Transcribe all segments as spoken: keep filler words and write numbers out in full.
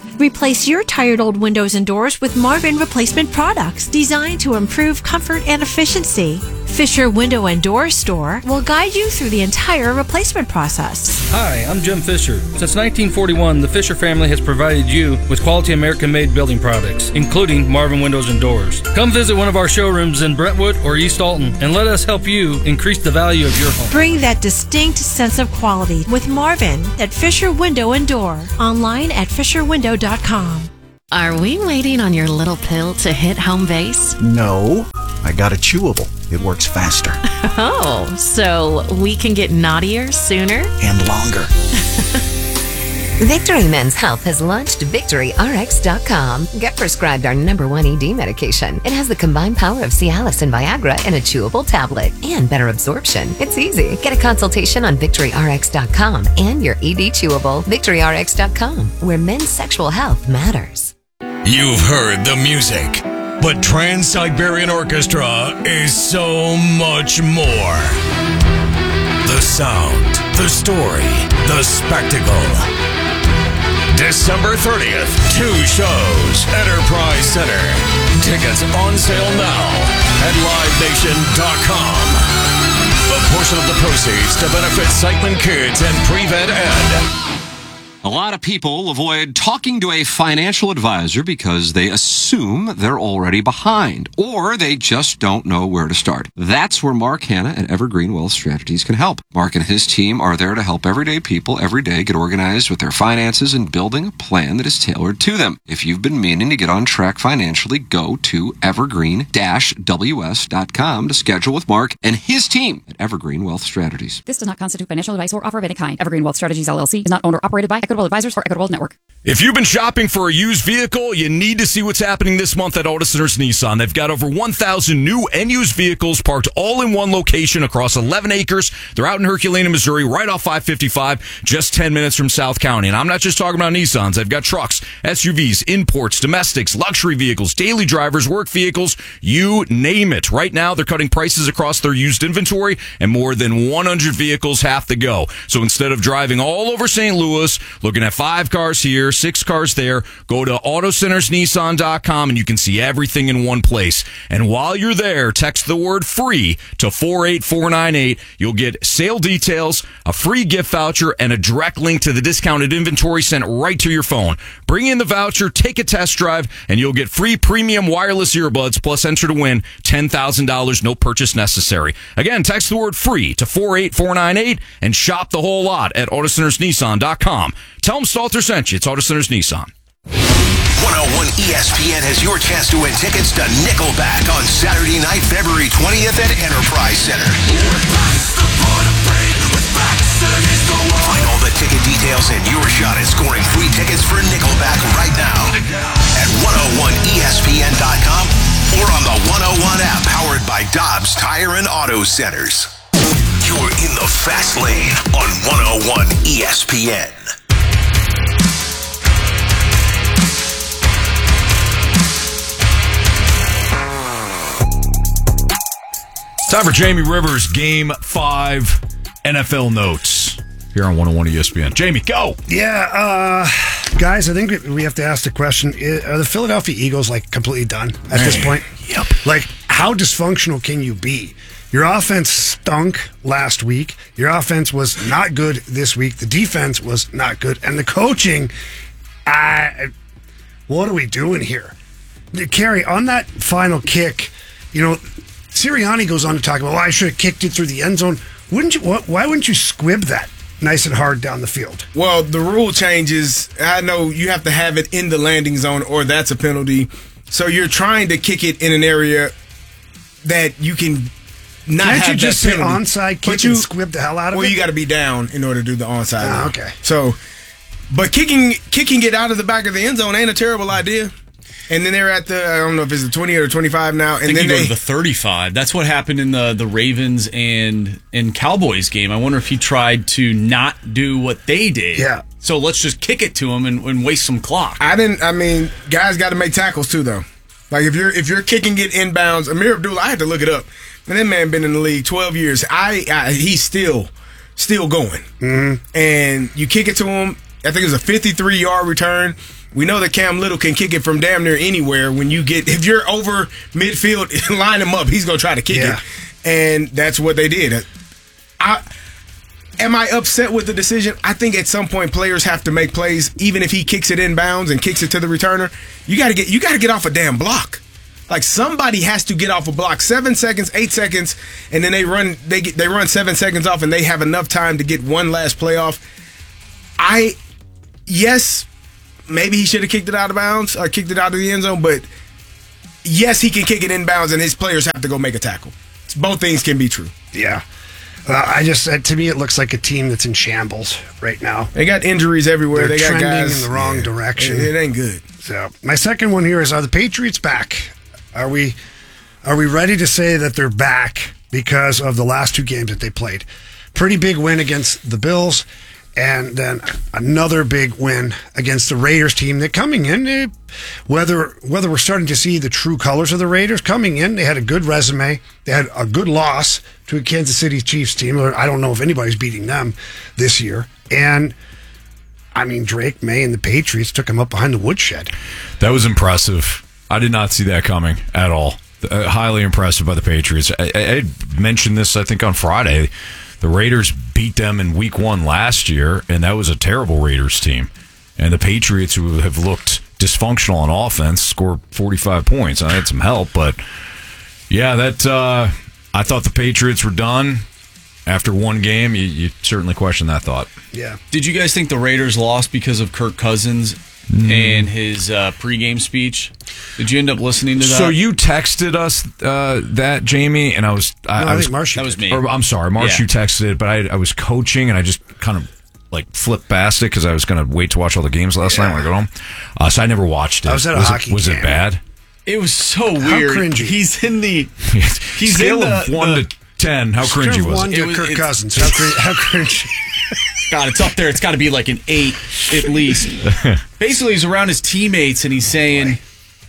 Replace your tired old windows and doors with Marvin replacement products designed to improve comfort and efficiency. Fisher Window and Door Store will guide you through the entire replacement process. Hi, I'm Jim Fisher. Since nineteen forty-one, the Fisher family has provided you with quality American-made building products, including Marvin Windows and Doors. Come visit one of our showrooms in Brentwood or East Alton and let us help you increase the value of your home. Bring that distinct sense of quality with Marvin at Fisher Window and Door. Online at fisher window dot com. Are we waiting on your little pill to hit home base? No, I got a chewable. It works faster. Oh, so we can get naughtier sooner? And longer. Victory Men's Health has launched Victory R X dot com. Get prescribed our number one E D medication. It has the combined power of Cialis and Viagra in a chewable tablet and better absorption. It's easy. Get a consultation on Victory R X dot com and your E D chewable. Victory R X dot com, where men's sexual health matters. You've heard the music, but Trans-Siberian Orchestra is so much more. The sound, the story, the spectacle. December thirtieth, two shows, Enterprise Center. Tickets on sale now at live nation dot com. A portion of the proceeds to benefit Sightman Kids and Pre-Vet Ed. A lot of people avoid talking to a financial advisor because they assume they're already behind, or they just don't know where to start. That's where Mark Hanna at Evergreen Wealth Strategies can help. Mark and his team are there to help everyday people every day get organized with their finances and building a plan that is tailored to them. If you've been meaning to get on track financially, go to evergreen dash w s dot com to schedule with Mark and his team at Evergreen Wealth Strategies. This does not constitute financial advice or offer of any kind. Evergreen Wealth Strategies, L L C is not owned or operated by Equitable Advisors or Equitable Network. If you've been shopping for a used vehicle, you need to see what's happening this month at Auto Centers Nissan. They've got over one thousand new and used vehicles parked all in one location across eleven acres. They're out in Herculaneum, Missouri, right off five fifty-five, just ten minutes from South County. And I'm not just talking about Nissans. They've got trucks, S U Vs, imports, domestics, luxury vehicles, daily drivers, work vehicles, you name it. Right now, they're cutting prices across their used inventory, and more than one hundred vehicles have to go. So instead of driving all over Saint Louis, looking at five cars here, six cars there, go to auto centers nissan dot com and you can see everything in one place. And while you're there, text the word free to four eight four nine eight. You'll get sale details, a free gift voucher, and a direct link to the discounted inventory sent right to your phone. Bring in the voucher, take a test drive, and you'll get free premium wireless earbuds, plus enter to win ten thousand dollars, no purchase necessary. Again, text the word free to four eight four nine eight and shop the whole lot at auto centers nissan dot com. Tell them Stalter sent you. It's Auto Centers Nissan. one oh one E S P N has your chance to win tickets to Nickelback on Saturday night, February twentieth at Enterprise Center. Find all the ticket details and your shot at scoring free tickets for Nickelback right now at one oh one E S P N dot com or on the one oh one app powered by Dobbs Tire and Auto Centers. You're in the fast lane on one oh one E S P N. Time for Jamie Rivers' Game five N F L Notes here on one oh one E S P N. Jamie, go! Yeah, uh, guys, I think we have to ask the question, are the Philadelphia Eagles, like, completely done at this point? Yep. Like, how dysfunctional can you be? Your offense stunk last week. Your offense was not good this week. The defense was not good. And the coaching, uh, what are we doing here? Kerry, on that final kick, you know, Sirianni goes on to talk about, well, I should have kicked it through the end zone. Wouldn't you? Why wouldn't you squib that nice and hard down the field? Well, the rule changes. I know you have to have it in the landing zone or that's a penalty. So you're trying to kick it in an area that you can not Can't have you just that say penalty. onside kick you, and squib the hell out of well, it? Well, you got to be down in order to do the onside. Ah, okay. So, but kicking kicking it out of the back of the end zone ain't a terrible idea. And then they're at the, I don't know if it's the twenty or twenty-five now. And I think then you go they to the thirty-five. That's what happened in the, the Ravens and, and Cowboys game. I wonder if he tried to not do what they did. Yeah. So let's just kick it to him and, and waste some clock. I didn't, I mean, guys got to make tackles too, though. Like if you're if you're kicking it inbounds, Amir Abdullah, I had to look it up. And that man been in the league twelve years. I, I he's still still going. Mm-hmm. And you kick it to him. I think it was a fifty-three yard return. We know that Cam Little can kick it from damn near anywhere. When you get, if you're over midfield, line him up, he's going to try to kick Yeah. it. And that's what they did. I Am I upset with the decision? I think at some point players have to make plays, even if he kicks it inbounds and kicks it to the returner. You got to get you got to get off a damn block. Like somebody has to get off a block. Seven seconds, eight seconds, and then they run they get they run seven seconds off, and they have enough time to get one last play off. I yes, maybe he should have kicked it out of bounds or kicked it out of the end zone, but yes, he can kick it inbounds, and his players have to go make a tackle. Both things can be true. Yeah. Uh, I just, uh, to me, it looks like a team that's in shambles right now. They got injuries everywhere. They're they got trending guys in the wrong yeah, direction. It, it ain't good. So my second one here is: are the Patriots back? Are we are we ready to say that they're back because of the last two games that they played? Pretty big win against the Bills, and then another big win against the Raiders team. That coming in, eh, whether whether we're starting to see the true colors of the Raiders coming in, they had a good resume. They had a good loss to a Kansas City Chiefs team. I don't know if anybody's beating them this year. And I mean, Drake May and the Patriots took him up behind the woodshed. That was impressive. I did not see that coming at all. Uh, highly impressive by the Patriots. I, I, I mentioned this, I think, on Friday. The Raiders beat them in week one last year, and that was a terrible Raiders team. And the Patriots, who have looked dysfunctional on offense, scored forty-five points. I had some help, but yeah, that uh, I thought the Patriots were done. After one game, you, you certainly question that thought. Yeah. Did you guys think the Raiders lost because of Kirk Cousins mm. and his uh, pregame speech? Did you end up listening to that? So you texted us uh, that, Jamie, and I was... I, no, I, I was think Marsh that was me. Or, I'm sorry, Marsh, yeah. you texted it, but I, I was coaching, and I just kind of like flipped past it because I was going to wait to watch all the games last yeah. night when I got home. Uh, so I never watched it. I was at a was hockey it, Was game. it bad? It was so How weird. cringy. He's in the... He's Scale in the, of one the, to ten. How Scale cringy of was one it? to It was- Kirk it's- Cousins. How, cr- how cringy. God, it's up there. It's got to be like an eight at least. Basically, he's around his teammates and he's saying,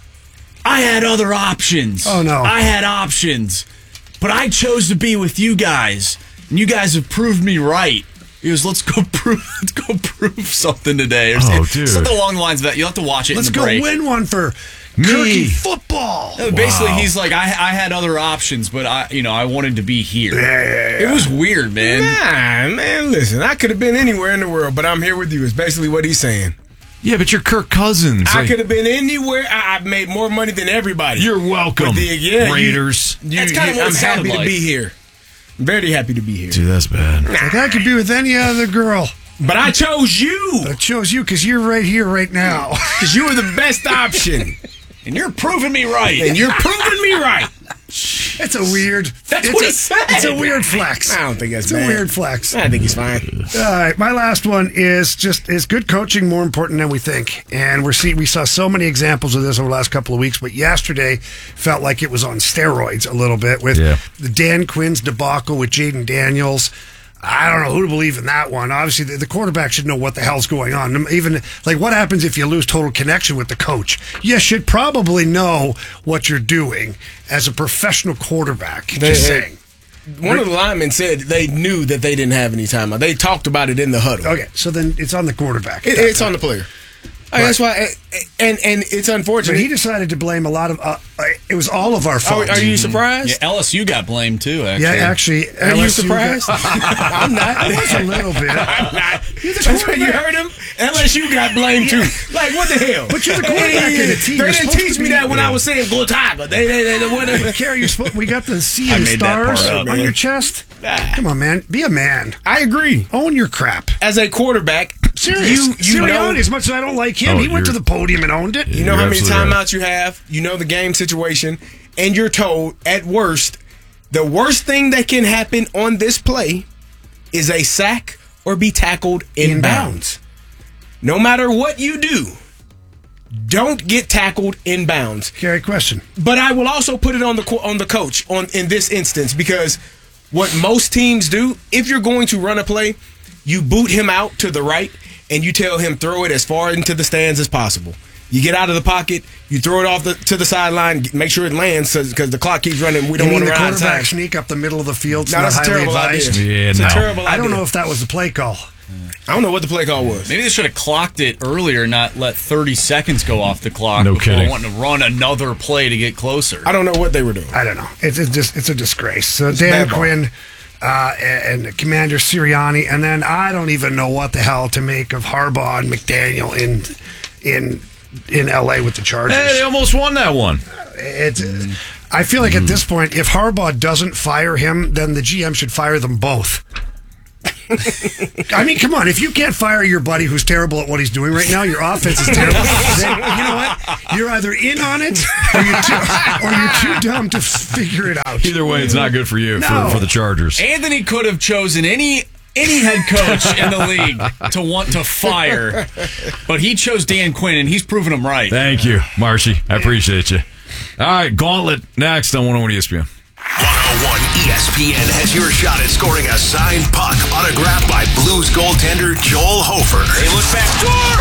I had other options. Oh, no. I had options. But I chose to be with you guys. And you guys have proved me right. He goes, let's go prove let's go prove something today. Or Oh, something, dude. something along the lines of that. You'll have to watch it Let's in the go break. win one for Me. Kirky football. Uh, Basically, Wow. he's like, I, I had other options, but I, you know, I wanted to be here. Yeah, yeah, yeah. It was weird, man. Nah, man, listen, I could have been anywhere in the world, but I'm here with you. Is basically what he's saying. Yeah, but you're Kirk Cousins. I Like, could have been anywhere. I, I've made more money than everybody. you're welcome, With the- yeah, you- Raiders. You, That's kinda you- what I'm it sounded happy like. to be here. Very happy to be here. Dude, that's bad. Like I could be with any other girl. But I chose you I chose you because you're right here, right now. because you were the best option, And you're proving me right. and you're proving me right. It's a weird. That's it's what a, he said. It's a weird flex. I don't think that's It's bad. a weird flex. I think he's fine. All right, my last one is just is good coaching more important than we think, and we're see we saw so many examples of this over the last couple of weeks. But yesterday felt like it was on steroids a little bit with Yeah. the Dan Quinn's debacle with Jaden Daniels. I don't know who to believe in that one. Obviously, the, the quarterback should know what the hell's going on. Even like, what happens if you lose total connection with the coach? You should probably know what you're doing as a professional quarterback. They- Just they- saying. One of the linemen said they knew that they didn't have any time. They talked about it in the huddle. Okay, so then it's on the quarterback. at It, that it's time. on the player. Like, that's why, and and it's unfortunate. But he decided to blame a lot of. Uh, uh, it was all of our Are, fault. are you surprised? Yeah, L S U got blamed too, actually. Yeah, actually. Are you L S U surprised? got- I'm not. I was a little bit. I'm not. You're the That's when you quarterback. heard him. L S U got blamed too. Like what the hell? But you're the quarterback of the team. They You're didn't supposed teach to me be- that when I was saying go Tiger. They they they, they whatever. Carrie, you're supposed, we got the C I and made that stars part up, on man. your chest. Ah. Come on, man. Be a man. I agree. Own your crap. As a quarterback, Serious. you you Sirianni, know as much as I don't like him, Oh, he went to you're- the podium and owned it. you know You're how many absolutely right. timeouts you have. You know the game situation, and you're told at worst, the worst thing that can happen on this play is a sack or be tackled in bounds. No matter what you do, don't get tackled in bounds. Carrie, question. But I will also put it on the co- on the coach on in this instance because what most teams do, if you're going to run a play, you boot him out to the right and you tell him throw it as far into the stands as possible. You get out of the pocket, you throw it off the, to the sideline, make sure it lands because the clock keeps running. We don't You mean want to the run out of time. quarterback sneak up the middle of the field? It's No, not that's a highly terrible advised. idea. Yeah, it's no. a terrible idea. I don't know if that was the play call. I don't know what the play call was. Maybe they should have clocked it earlier, not let thirty seconds go off the clock. No before kidding. wanting to run another play to get closer. I don't know what they were doing. I don't know. It's, it's just it's a disgrace. So It's Dan bad ball. Quinn uh, and, and Commander Sirianni, and then I don't even know what the hell to make of Harbaugh and McDaniel in in in L A with the Chargers. Hey, they almost won that one. It's. I feel like at this point, if Harbaugh doesn't fire him, then the G M should fire them both. I mean, come on. If you can't fire your buddy who's terrible at what he's doing right now, your offense is terrible. Then, you know what? You're either in on it or you're too, or you're too dumb to figure it out. Either way, it's not good for you, No. for, for the Chargers. Anthony could have chosen any any head coach in the league to want to fire, but he chose Dan Quinn, and he's proven him right. Thank you, Marshy. I appreciate you. All right, Gauntlet next on one oh one E S P N. one oh one E S P N has your shot at scoring a signed puck autographed by Blues goaltender Joel Hofer. They look back door.